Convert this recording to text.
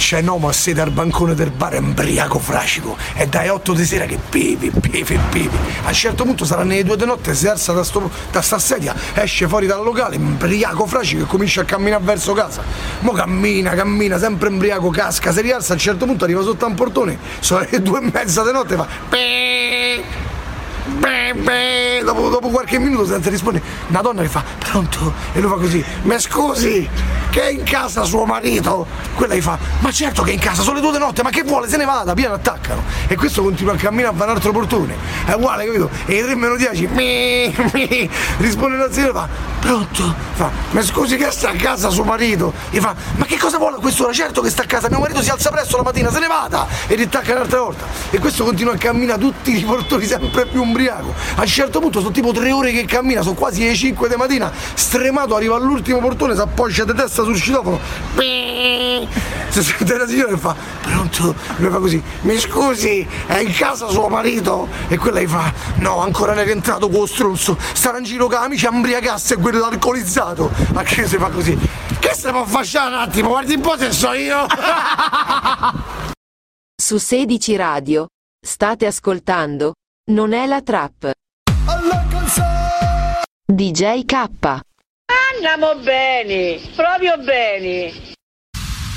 c'è un uomo a sede al bancone del bar embriaco fracico e dai 8 di sera che pipi. A un certo punto saranno le 2 di notte, si alza da sta sedia, esce fuori dal locale embriaco fracico e comincia a camminare verso casa. Mo cammina, sempre embriaco, casca, si rialza, a un certo punto arriva sotto a un portone, sono le 2:30 di notte, fa dopo qualche minuto senza rispondere una donna che fa pronto e lui fa così, mi scusi, che è in casa suo marito? Quella gli fa, ma certo che è in casa, sono le 2 di notte, ma che vuole, se ne vada, piano attaccano. E questo continua a camminare a un altro portone, è uguale, capito? E i 3:10 risponde la signora, fa pronto, fa, mi scusi, che sta a casa suo marito? E fa, ma che cosa vuole a quest'ora? Certo che sta a casa, mio marito si alza presto la mattina, se ne vada, e rittacca un'altra volta. E questo continua a camminare tutti i portoni sempre più umbriaco. A un certo punto sono tipo 3 ore che cammina, sono quasi le 5 di mattina, stremato, arriva all'ultimo portone, si appoggia di testa sul citofono, si sente la signora che fa pronto, lui fa così, mi scusi, è in casa suo marito? E quella gli fa, no, ancora non è rientrato quello stronzo, starà in giro con amici a imbriacarsi e quello alcolizzato. Ma che si fa così? Che se può fasciare un attimo, guardi un po' se so io. Su 16 Radio state ascoltando Non è la trap. DJ K. Andiamo bene, proprio bene.